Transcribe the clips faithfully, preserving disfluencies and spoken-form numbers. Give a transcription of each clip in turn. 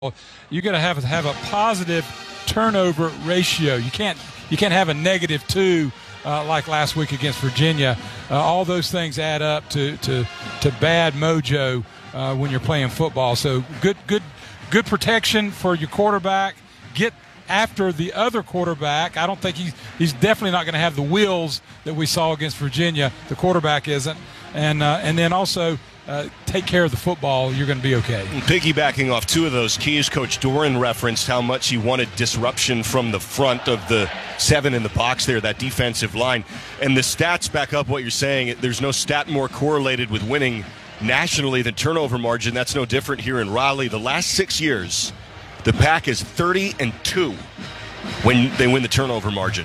You got to have have a positive turnover ratio. You can't you can't have a negative two uh, like last week against Virginia. Uh, all those things add up to to, to bad mojo uh, when you're playing football. So good good good protection for your quarterback. Get after the other quarterback. I don't think he's he's definitely not going to have the wheels that we saw against Virginia. The quarterback isn't, and uh, and then also. Uh, take care of the football, you're going to be okay. Piggybacking off two of those keys, Coach Doran referenced how much he wanted disruption from the front of the seven in the box there, that defensive line. And the stats back up what you're saying. There's no stat more correlated with winning nationally than turnover margin. That's no different here in Raleigh. The last six years, the Pack is thirty and two when they win the turnover margin.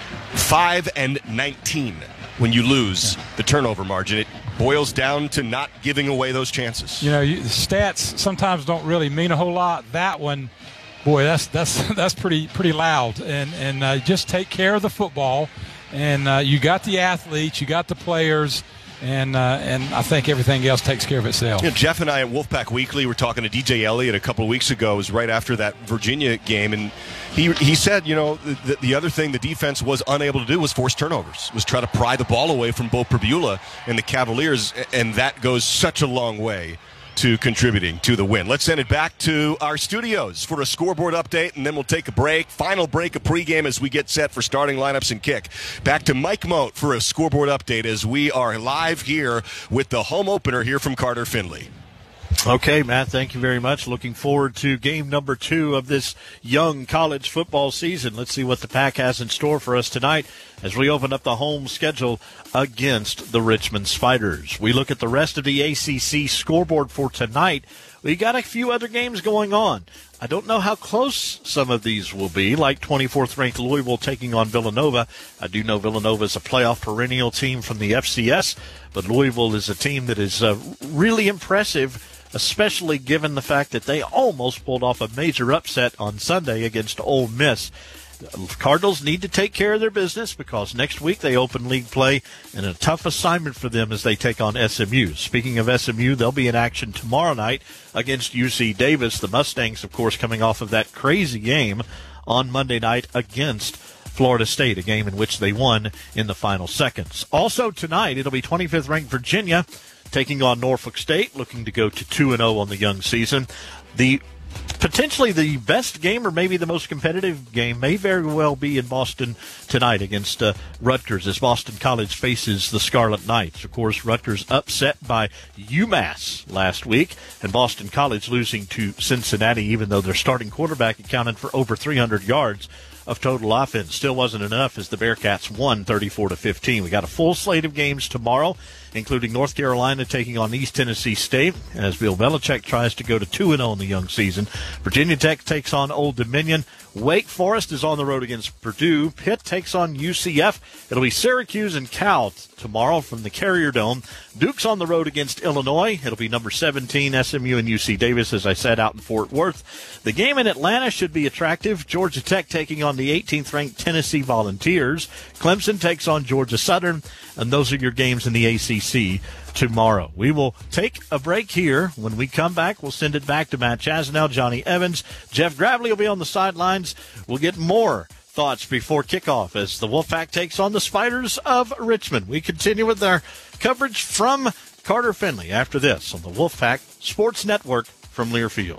five and nineteen when you lose the turnover margin. It boils down to not giving away those chances. You know, you, the stats sometimes don't really mean a whole lot. That one, boy, that's that's that's pretty pretty loud. And and uh, just take care of the football. And uh, you got the athletes, you got the players, and uh, and I think everything else takes care of itself. You know, Jeff and I at Wolfpack Weekly were talking to D J Elliott a couple of weeks ago. It was right after that Virginia game, and he he said, you know, the, the other thing the defense was unable to do was force turnovers, was try to pry the ball away from Bo Pribula and the Cavaliers, and that goes such a long way to contributing to the win. Let's send it back to our studios for a scoreboard update, and then we'll take a break. Final break of pregame as we get set for starting lineups and kick. Back to Mike Moat for a scoreboard update as we are live here with the home opener here from Carter Finley. Okay, Matt, thank you very much. Looking forward to game number two of this young college football season. Let's see what the Pack has in store for us tonight as we open up the home schedule against the Richmond Spiders. We look at the rest of the A C C scoreboard for tonight. We got a few other games going on. I don't know how close some of these will be, like twenty-fourth ranked Louisville taking on Villanova. I do know Villanova is a playoff perennial team from the F C S, but Louisville is a team that is uh, really impressive, especially given the fact that they almost pulled off a major upset on Sunday against Ole Miss. The Cardinals need to take care of their business because next week they open league play, and a tough assignment for them as they take on S M U. Speaking of S M U, they'll be in action tomorrow night against U C Davis. The Mustangs, of course, coming off of that crazy game on Monday night against Florida State, a game in which they won in the final seconds. Also tonight, it'll be twenty-fifth ranked Virginia taking on Norfolk State, looking to go to two and oh on the young season. The potentially the best game, or maybe the most competitive game, may very well be in Boston tonight against uh, Rutgers as Boston College faces the Scarlet Knights. Of course, Rutgers upset by UMass last week, and Boston College losing to Cincinnati, even though their starting quarterback accounted for over three hundred yards of total offense. Still wasn't enough as the Bearcats won thirty-four to fifteen. We got a full slate of games tomorrow, including North Carolina taking on East Tennessee State as Bill Belichick tries to go to two and oh in the young season. Virginia Tech takes on Old Dominion. Wake Forest is on the road against Purdue. Pitt takes on U C F. It'll be Syracuse and Cal tomorrow from the Carrier Dome. Duke's on the road against Illinois. It'll be number seventeen, S M U and U C Davis, as I said, out in Fort Worth. The game in Atlanta should be attractive. Georgia Tech taking on the eighteenth ranked Tennessee Volunteers. Clemson takes on Georgia Southern. And those are your games in the A C C tomorrow. We will take a break here. When we come back, we'll send it back to Matt Chasnow, Johnny Evans. Jeff Gravely will be on the sidelines. We'll get more thoughts before kickoff as the Wolfpack takes on the Spiders of Richmond. We continue with our coverage from Carter Finley after this on the Wolfpack Sports Network from Learfield.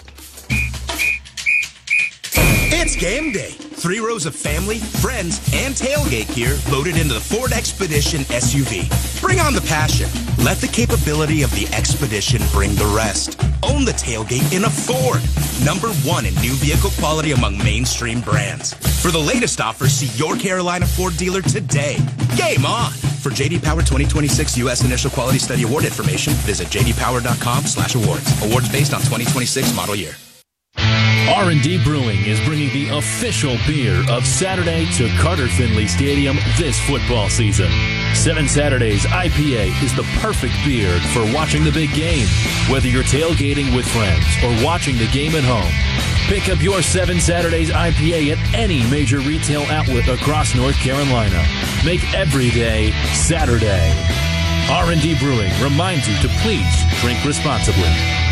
It's game day. Three rows of family, friends, and tailgate gear loaded into the Ford Expedition S U V. Bring on the passion. Let the capability of the Expedition bring the rest. Own the tailgate in a Ford. Number one in new vehicle quality among mainstream brands. For the latest offers, see your Carolina Ford dealer today. Game on. For J D Power twenty twenty-six U S Initial Quality Study Award information, visit j d power dot com slash awards. Awards based on twenty twenty-six model year. R and D Brewing is bringing the official beer of Saturday to Carter Finley Stadium this football season. Seven Saturdays I P A is the perfect beer for watching the big game, whether you're tailgating with friends or watching the game at home. Pick up your Seven Saturdays I P A at any major retail outlet across North Carolina. Make every day Saturday. R and D Brewing reminds you to please drink responsibly.